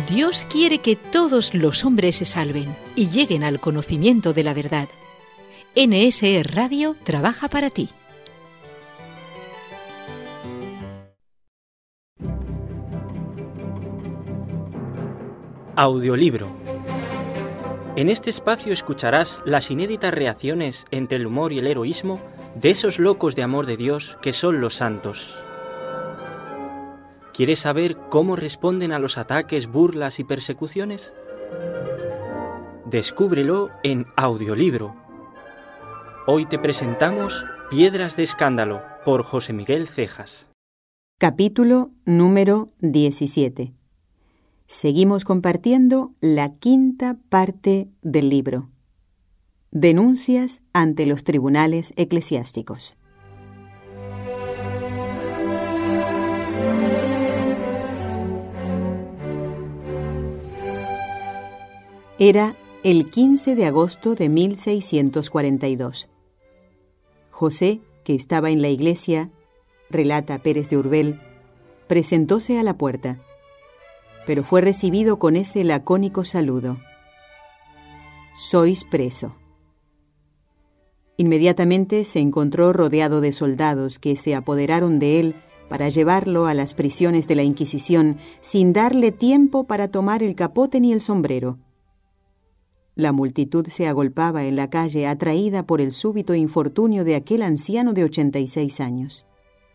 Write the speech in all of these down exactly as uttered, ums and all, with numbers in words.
Dios quiere que todos los hombres se salven y lleguen al conocimiento de la verdad. N S E Radio trabaja para ti. Audiolibro. En este espacio escucharás las inéditas reacciones entre el humor y el heroísmo de esos locos de amor de Dios que son los santos. ¿Quieres saber cómo responden a los ataques, burlas y persecuciones? Descúbrelo en Audiolibro. Hoy te presentamos Piedras de Escándalo por José Miguel Cejas. Capítulo número diecisiete. Seguimos compartiendo la quinta parte del libro. Denuncias ante los tribunales eclesiásticos. Era el quince de agosto de mil seiscientos cuarenta y dos. José, que estaba en la iglesia, relata Pérez de Urbel, presentóse a la puerta, pero fue recibido con ese lacónico saludo: «Sois preso». Inmediatamente se encontró rodeado de soldados que se apoderaron de él para llevarlo a las prisiones de la Inquisición sin darle tiempo para tomar el capote ni el sombrero. La multitud se agolpaba en la calle atraída por el súbito infortunio de aquel anciano de ochenta y seis años.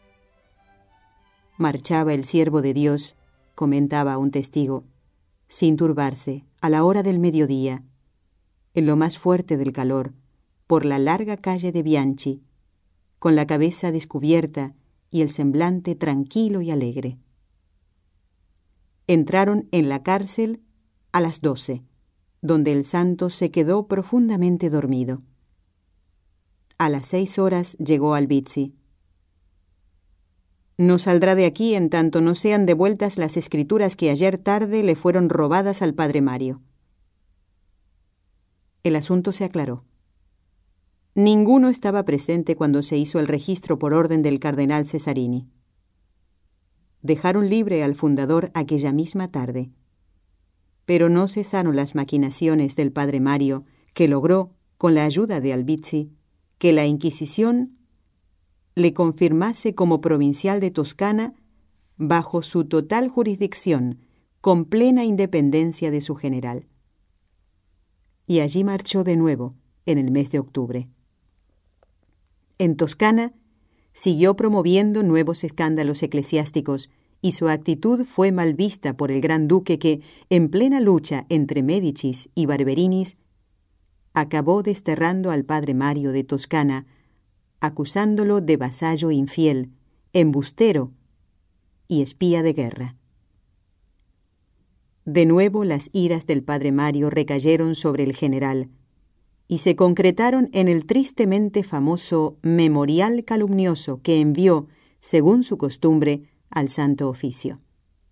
Marchaba el siervo de Dios, comentaba un testigo, sin turbarse, a la hora del mediodía, en lo más fuerte del calor, por la larga calle de Bianchi, con la cabeza descubierta y el semblante tranquilo y alegre. Entraron en la cárcel a las doce, donde el santo se quedó profundamente dormido. A las seis horas llegó Albizzi. No saldrá de aquí en tanto no sean devueltas las escrituras que ayer tarde le fueron robadas al padre Mario. El asunto se aclaró. Ninguno estaba presente cuando se hizo el registro por orden del cardenal Cesarini. Dejaron libre al fundador aquella misma tarde. Pero no cesaron las maquinaciones del padre Mario, que logró, con la ayuda de Albizzi, que la Inquisición le confirmase como provincial de Toscana bajo su total jurisdicción, con plena independencia de su general. Y allí marchó de nuevo, en el mes de octubre. En Toscana siguió promoviendo nuevos escándalos eclesiásticos, y su actitud fue mal vista por el gran duque que, en plena lucha entre Médicis y Barberinis, acabó desterrando al padre Mario de Toscana, acusándolo de vasallo infiel, embustero y espía de guerra. De nuevo las iras del padre Mario recayeron sobre el general y se concretaron en el tristemente famoso memorial calumnioso que envió, según su costumbre, al Santo Oficio.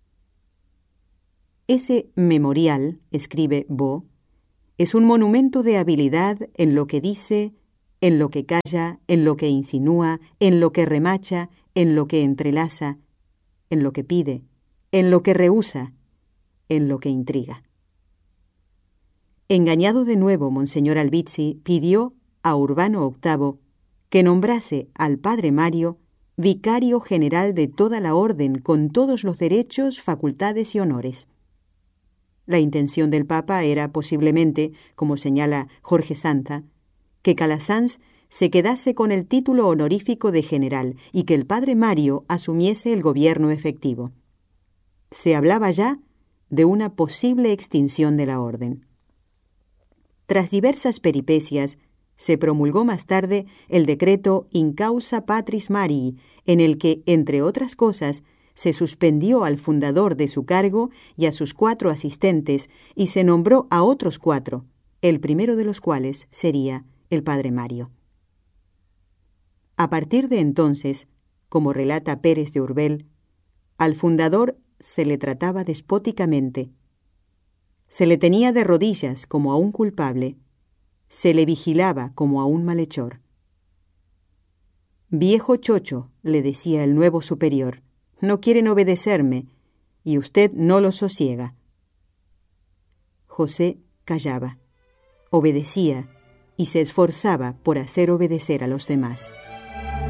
Ese memorial, escribe Bo, es un monumento de habilidad en lo que dice, en lo que calla, en lo que insinúa, en lo que remacha, en lo que entrelaza, en lo que pide, en lo que rehúsa, en lo que intriga. Engañado de nuevo, Monseñor Albizzi pidió a Urbano octavo que nombrase al padre Mario vicario general de toda la orden con todos los derechos, facultades y honores. La intención del Papa era posiblemente, como señala Jorge Santa, que Calasanz se quedase con el título honorífico de general y que el padre Mario asumiese el gobierno efectivo. Se hablaba ya de una posible extinción de la orden. Tras diversas peripecias, se promulgó más tarde el decreto In Causa Patris Marii, en el que, entre otras cosas, se suspendió al fundador de su cargo y a sus cuatro asistentes y se nombró a otros cuatro, el primero de los cuales sería el padre Mario. A partir de entonces, como relata Pérez de Urbel, al fundador se le trataba despóticamente. Se le tenía de rodillas como a un culpable. Se le vigilaba como a un malhechor. «Viejo chocho», le decía el nuevo superior, «no quieren obedecerme, y usted no lo sosiega. José callaba, obedecía y se esforzaba por hacer obedecer a los demás.